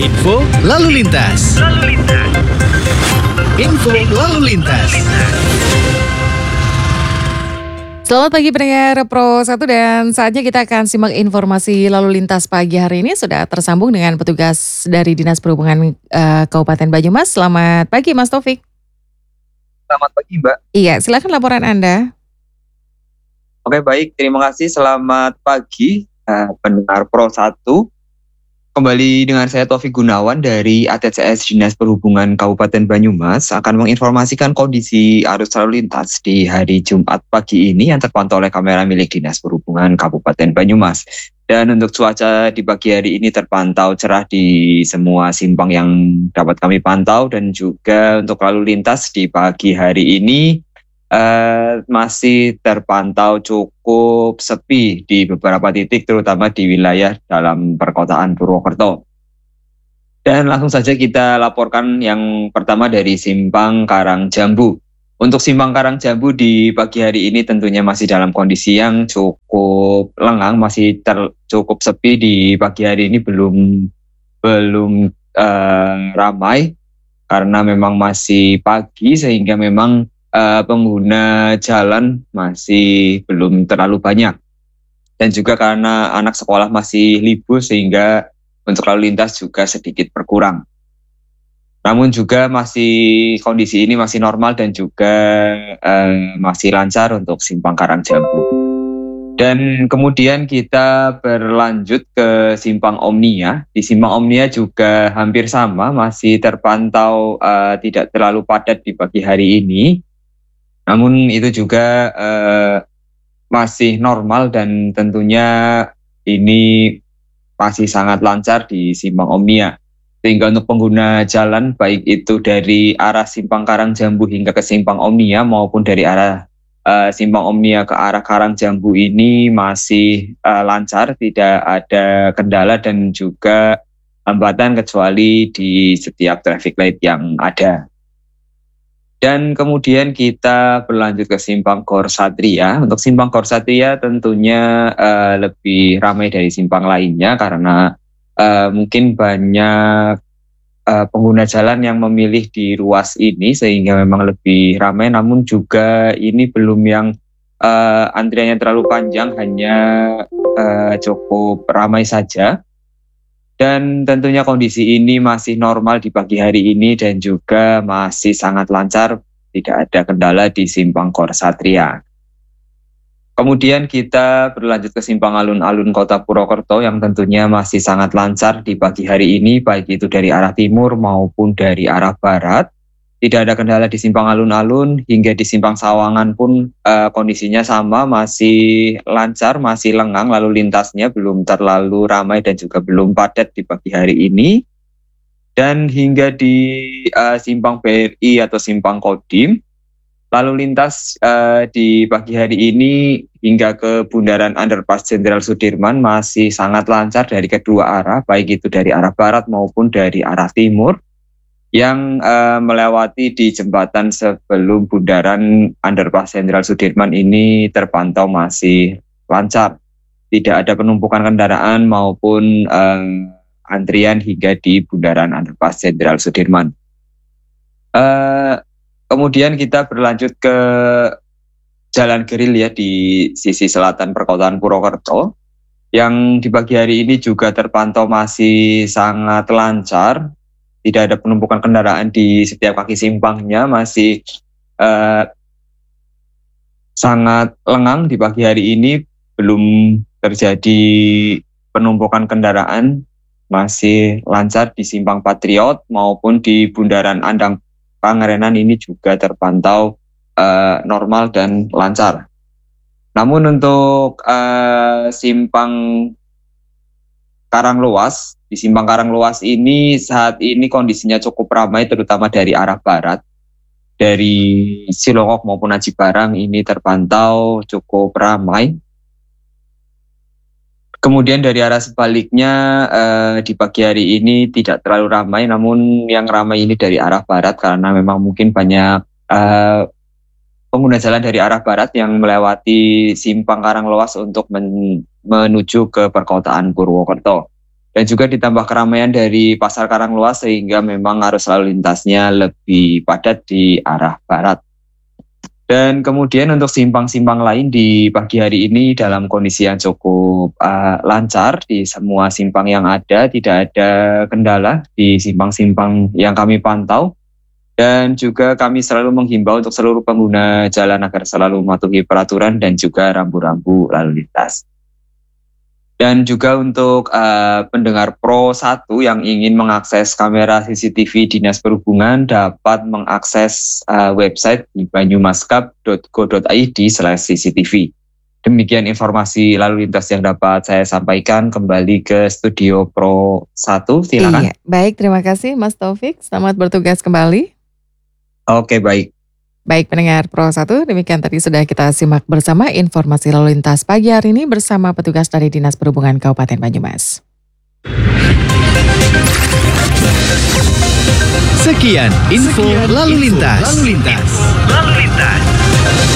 Info lalu lintas. Info lalu lintas. Selamat pagi pendengar Pro 1 dan saatnya kita akan simak informasi lalu lintas pagi hari ini. Sudah tersambung dengan petugas dari Dinas Perhubungan Kabupaten Banyumas. Selamat pagi Mas Taufik. Selamat pagi Mbak. Iya, silakan laporan Anda. Oke baik, terima kasih. Selamat pagi pendengar Pro 1. Kembali dengan saya Taufik Gunawan dari ATCS Dinas Perhubungan Kabupaten Banyumas akan menginformasikan kondisi arus lalu lintas di hari Jumat pagi ini yang terpantau oleh kamera milik Dinas Perhubungan Kabupaten Banyumas. Dan untuk cuaca di pagi hari ini terpantau cerah di semua simpang yang dapat kami pantau, dan juga untuk lalu lintas di pagi hari ini masih terpantau cukup sepi di beberapa titik, terutama di wilayah dalam perkotaan Purwokerto. Dan langsung saja kita laporkan yang pertama dari Simpang Karangjambu. Untuk Simpang Karangjambu di pagi hari ini tentunya masih dalam kondisi yang cukup lengang, masih cukup sepi di pagi hari ini, belum ramai karena memang masih pagi, sehingga memang pengguna jalan masih belum terlalu banyak, dan juga karena anak sekolah masih libur sehingga untuk lalu lintas juga sedikit berkurang. Namun juga kondisi ini masih normal dan juga masih lancar untuk Simpang Karangjambu. Dan kemudian kita berlanjut ke Simpang Omnia. Di Simpang Omnia juga hampir sama, masih terpantau tidak terlalu padat di pagi hari ini. Namun itu juga masih normal, dan tentunya ini masih sangat lancar di Simpang Omnia. Sehingga untuk pengguna jalan baik itu dari arah Simpang Karangjambu hingga ke Simpang Omnia maupun dari arah Simpang Omnia ke arah Karangjambu ini masih lancar, tidak ada kendala dan juga hambatan kecuali di setiap traffic light yang ada. Dan kemudian kita berlanjut ke Simpang Gor Satria. Untuk Simpang Gor Satria tentunya lebih ramai dari simpang lainnya karena mungkin banyak pengguna jalan yang memilih di ruas ini sehingga memang lebih ramai. Namun juga ini belum yang antriannya terlalu panjang, hanya cukup ramai saja. Dan tentunya kondisi ini masih normal di pagi hari ini dan juga masih sangat lancar, tidak ada kendala di Simpang Gor Satria. Kemudian kita berlanjut ke Simpang Alun-Alun Kota Purwokerto yang tentunya masih sangat lancar di pagi hari ini, baik itu dari arah timur maupun dari arah barat. Tidak ada kendala di Simpang Alun-Alun, hingga di Simpang Sawangan pun kondisinya sama, masih lancar, masih lengang, lalu lintasnya belum terlalu ramai dan juga belum padat di pagi hari ini. Dan hingga di Simpang BRI atau Simpang Kodim, lalu lintas di pagi hari ini hingga ke Bundaran Underpass Jenderal Sudirman masih sangat lancar dari kedua arah, baik itu dari arah barat maupun dari arah timur. Yang melewati di jembatan sebelum Bundaran Underpass Jenderal Sudirman ini terpantau masih lancar. Tidak ada penumpukan kendaraan maupun antrian hingga di Bundaran Underpass Jenderal Sudirman. Kemudian kita berlanjut ke Jalan Geril ya di sisi selatan perkotaan Purwokerto, yang di pagi hari ini juga terpantau masih sangat lancar. Tidak ada penumpukan kendaraan di setiap kaki simpangnya, masih sangat lengang di pagi hari ini, belum terjadi penumpukan kendaraan, masih lancar di Simpang Patriot maupun di Bundaran Andang Pangerenan ini juga terpantau normal dan lancar. Namun untuk Simpang Karanglewas, di Simpang Karanglewas ini saat ini kondisinya cukup ramai, terutama dari arah barat. Dari Silongok maupun Aji Barang ini terpantau cukup ramai. Kemudian dari arah sebaliknya di pagi hari ini tidak terlalu ramai, namun yang ramai ini dari arah barat karena memang mungkin banyak pengguna jalan dari arah barat yang melewati Simpang Karanglewas untuk menuju ke perkotaan Purwokerto. Dan juga ditambah keramaian dari Pasar Karangluas sehingga memang arus lalu lintasnya lebih padat di arah barat. Dan kemudian untuk simpang-simpang lain di pagi hari ini dalam kondisi yang cukup lancar di semua simpang yang ada, tidak ada kendala di simpang-simpang yang kami pantau. Dan juga kami selalu menghimbau untuk seluruh pengguna jalan agar selalu mematuhi peraturan dan juga rambu-rambu lalu lintas. Dan juga untuk pendengar Pro 1 yang ingin mengakses kamera CCTV Dinas Perhubungan dapat mengakses website di banyumaskap.go.id/cctv. Demikian informasi lalu lintas yang dapat saya sampaikan. Kembali ke studio Pro 1, silakan. Iya, baik, terima kasih Mas Taufik. Selamat bertugas kembali. Oke, baik. Baik pendengar Pro 1, demikian tadi sudah kita simak bersama informasi lalu lintas pagi hari ini bersama petugas dari Dinas Perhubungan Kabupaten Banyumas. Sekian info lalu lintas.